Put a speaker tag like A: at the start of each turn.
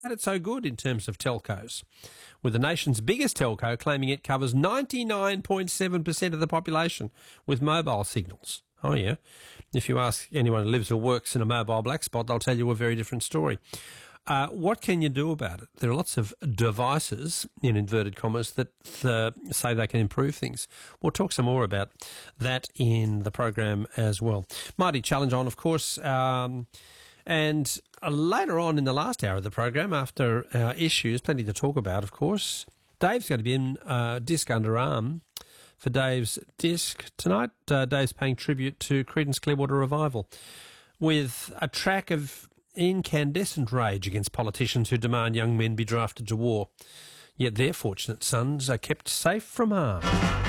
A: And it's so good in terms of telcos, with the nation's biggest telco claiming it covers 99.7% of the population with mobile signals. Oh, yeah. If you ask anyone who lives or works in a mobile black spot, they'll tell you a very different story. What can you do about it? There are lots of devices, in inverted commas, that say they can improve things. We'll talk some more about that in the program as well. Mighty challenge on, of course. And later on in the last hour of the program, after our issues, plenty to talk about, of course, Dave's going to be in Disc Underarm for Dave's Disc tonight. Dave's paying tribute to Creedence Clearwater Revival with a track of incandescent rage against politicians who demand young men be drafted to war. Yet their fortunate sons are kept safe from harm.